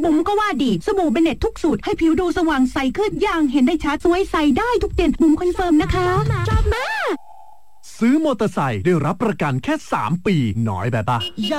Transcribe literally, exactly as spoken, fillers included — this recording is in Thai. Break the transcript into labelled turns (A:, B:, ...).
A: บุ๋มก็ว่าดีสบู่เบเน็ตทุกสูตรให้ผิวดูสว่างใสขึ้นอย่างเห็นได้ชัดสวยใสได้ทุกเดือนบุ๋มคอนเฟิร์มนะคะชอบมาก
B: ซื้อมอเตอร์ไซค์ได้รับประกันแค่สามปีน้อยแบบปะ